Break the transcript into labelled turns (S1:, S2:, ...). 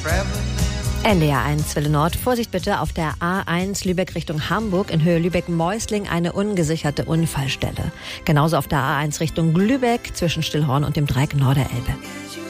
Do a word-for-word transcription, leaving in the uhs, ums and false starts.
S1: N D R eins Welle Nord. Vorsicht bitte auf der A eins Lübeck Richtung Hamburg in Höhe Lübeck-Meusling eine ungesicherte Unfallstelle. Genauso auf der A eins Richtung Lübeck zwischen Stillhorn und dem Dreieck Norderelbe.